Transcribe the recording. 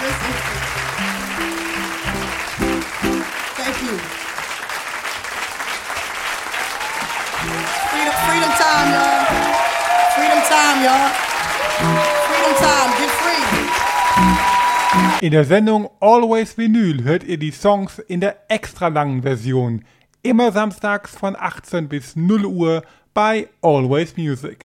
Thank you. Freedom time, y'all. Freedom time, y'all. Freedom time, get free. In der Sendung Always Vinyl hört ihr die Songs in der extra langen Version. Immer samstags von 18 bis 0 Uhr bei Always Music.